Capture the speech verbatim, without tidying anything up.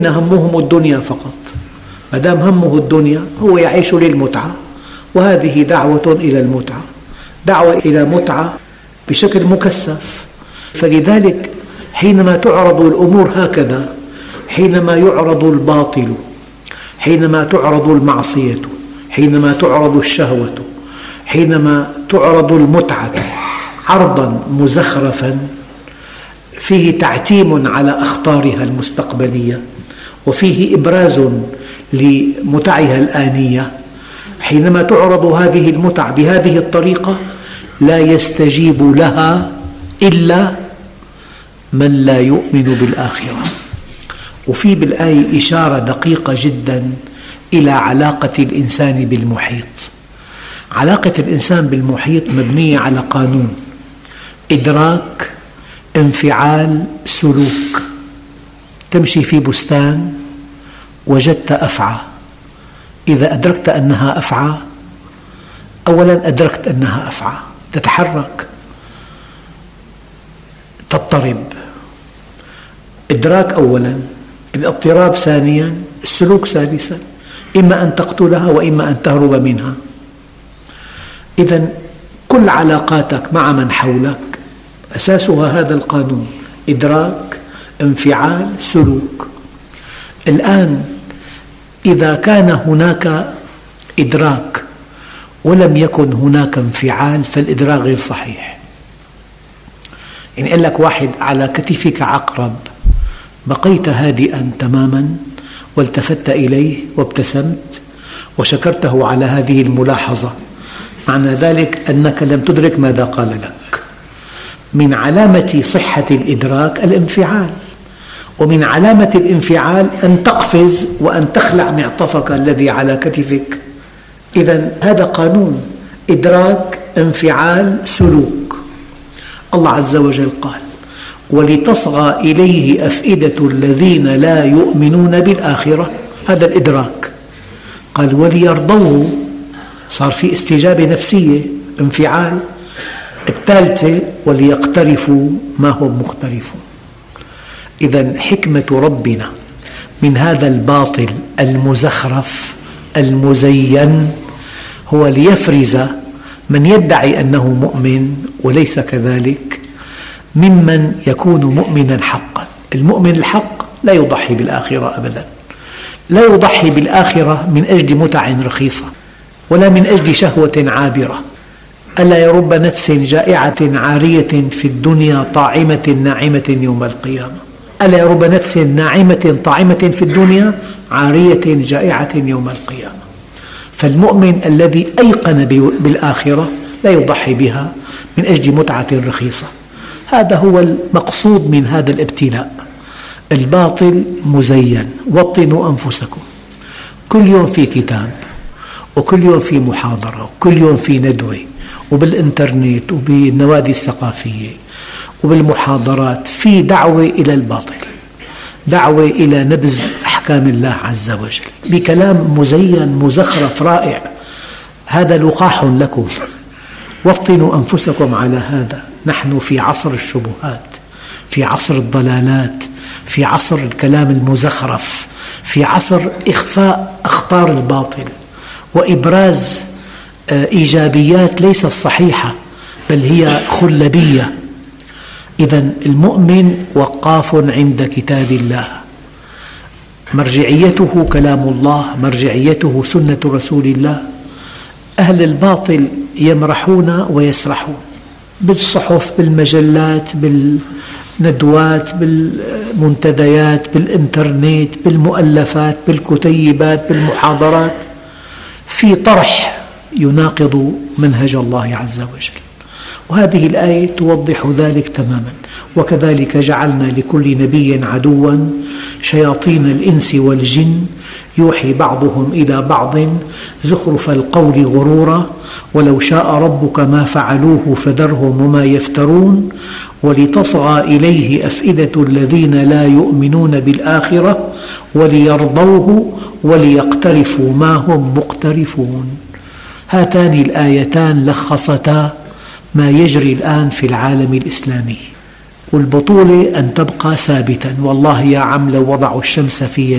همهم الدنيا فقط. ما دام همه الدنيا هو يعيش للمتعة، وهذه دعوة إلى المتعة، دعوة إلى متعة بشكل مكثف. فلذلك حينما تعرض الأمور هكذا، حينما يعرض الباطل، حينما تعرض المعصية، حينما تعرض الشهوة، حينما تعرض المتعة عرضا مزخرفا فيه تعتيم على أخطارها المستقبلية، وفيه إبراز لمتعها الآنية، حينما تعرض هذه المتع بهذه الطريقة لا يستجيب لها إلا من لا يؤمن بالآخرة. وفي بالآية إشارة دقيقة جدا إلى علاقة الإنسان بالمحيط. علاقة الإنسان بالمحيط مبنية على قانون: إدراك، انفعال، سلوك. تمشي في بستان وجدت أفعى، إذا أدركت أنها أفعى، أولاً أدركت أنها أفعى، تتحرك، تضطرب. إدراك أولاً، الاضطراب ثانياً، السلوك ثالثاً، إما أن تقتلها وإما أن تهرب منها. إذن كل علاقاتك مع من حولك أساسها هذا القانون: إدراك، انفعال، سلوك. الآن إذا كان هناك إدراك ولم يكن هناك انفعال فالإدراك غير صحيح. يعني يقول لك واحد: على كتفك عقرب، بقيت هادئا تماما والتفت إليه وابتسمت وشكرته على هذه الملاحظة، معنى ذلك أنك لم تدرك ماذا قال لك. من علامة صحة الإدراك الانفعال، ومن علامة الانفعال أن تقفز وأن تخلع معطفك الذي على كتفك. إذن هذا قانون: إدراك، انفعال، سلوك. الله عز وجل قال: ولتصغى إليه أفئدة الذين لا يؤمنون بالآخرة. هذا الإدراك. قال: وليرضوه، صار في استجابة نفسية، انفعال. الثالثة: وليقترفوا ما هم مقترفون. إذن حكمة ربنا من هذا الباطل المزخرف المزين هو ليفرز من يدعي أنه مؤمن وليس كذلك ممن يكون مؤمنا حقا. المؤمن الحق لا يضحي بالآخرة أبدا، لا يضحي بالآخرة من أجل متع رخيصة ولا من أجل شهوة عابرة. ألا يرب نفس جائعة عارية في الدنيا طاعمة ناعمة يوم القيامة. ألا يرب نفس ناعمة طاعمة في الدنيا عارية جائعة يوم القيامة. فالمؤمن الذي أيقن بالآخرة لا يضحي بها من أجل متعة رخيصة. هذا هو المقصود من هذا الابتلاء. الباطل مزين. وطنوا أنفسكم. كل يوم في كتاب، وكل يوم في محاضرة، وكل يوم في ندوة، وبالإنترنت وبالنوادي الثقافية وبالمحاضرات في دعوة إلى الباطل، دعوة إلى نبذ أحكام الله عز وجل بكلام مزين مزخرف رائع. هذا لقاح لكم. وطنوا أنفسكم على هذا. نحن في عصر الشبهات، في عصر الضلالات، في عصر الكلام المزخرف، في عصر إخفاء أخطار الباطل وإبراز إيجابيات ليست صحيحة بل هي خلبية. إذن المؤمن وقاف عند كتاب الله، مرجعيته كلام الله، مرجعيته سنة رسول الله. أهل الباطل يمرحون ويسرحون بالصحف، بالمجلات، بالندوات، بالمنتديات، بالإنترنت، بالمؤلفات، بالكتيبات، بالمحاضرات، في طرح يناقض منهج الله عز وجل. وهذه الآية توضح ذلك تماما: وكذلك جعلنا لكل نبي عدوا شياطين الإنس والجن يوحي بعضهم إلى بعض زخرف القول غرورا ولو شاء ربك ما فعلوه فذرهم وما يفترون ولتصغى إليه أفئدة الذين لا يؤمنون بالآخرة وليرضوه وليقترفوا ما هم مقترفون. هاتان الآيتان لخصتا ما يجري الآن في العالم الإسلامي. والبطولة أن تبقى ثابتا. والله يا عم لو وضعوا الشمس في